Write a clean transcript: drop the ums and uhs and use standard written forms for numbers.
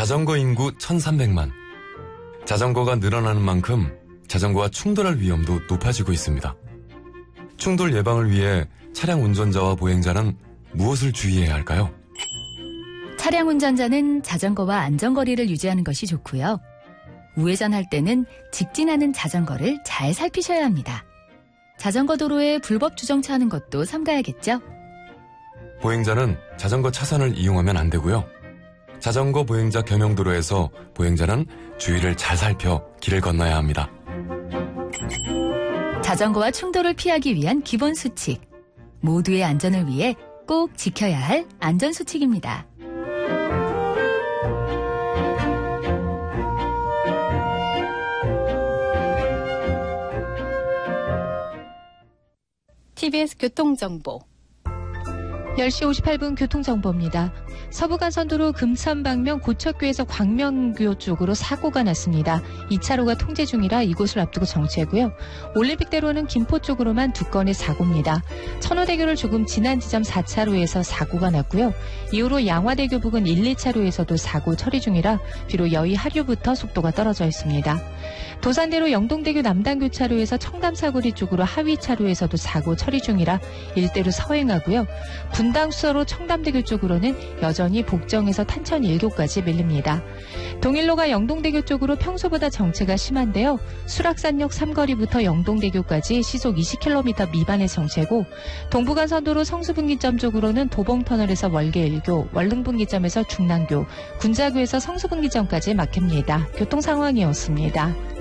자전거 인구 1300만. 자전거가 늘어나는 만큼 자전거와 충돌할 위험도 높아지고 있습니다. 충돌 예방을 위해 차량 운전자와 보행자는 무엇을 주의해야 할까요? 차량 운전자는 자전거와 안전거리를 유지하는 것이 좋고요. 우회전할 때는 직진하는 자전거를 잘 살피셔야 합니다. 자전거 도로에 불법 주정차하는 것도 삼가야겠죠? 보행자는 자전거 차선을 이용하면 안 되고요. 자전거 보행자 겸용도로에서 보행자는 주의를 잘 살펴 길을 건너야 합니다. 자전거와 충돌을 피하기 위한 기본 수칙. 모두의 안전을 위해 꼭 지켜야 할 안전수칙입니다. TBS 교통정보 10시 58분 교통정보입니다. 서부간선도로 금천방면 고척교에서 광명교 쪽으로 사고가 났습니다. 2차로가 통제 중이라 이곳을 앞두고 정체고요. 올림픽대로는 김포 쪽으로만 2건의 사고입니다. 천호대교를 조금 지난 지점 4차로에서 사고가 났고요. 이후로 양화대교 부근 1, 2차로에서도 사고 처리 중이라 비록 여의 하류부터 속도가 떨어져 있습니다. 도산대로 영동대교 남단교차로에서 청담사거리 쪽으로 하위차로에서도 사고 처리 중이라 일대로 서행하고요. 분당수서로 청담대교 쪽으로는 여전히 복정에서 탄천 1교까지 밀립니다. 동일로가 영동대교 쪽으로 평소보다 정체가 심한데요. 수락산역 삼거리부터 영동대교까지 시속 20km 미만의 정체고 동부간선도로 성수분기점 쪽으로는 도봉터널에서 월계 1교, 월릉분기점에서 중랑교, 군자교에서 성수분기점까지 막힙니다. 교통상황이었습니다.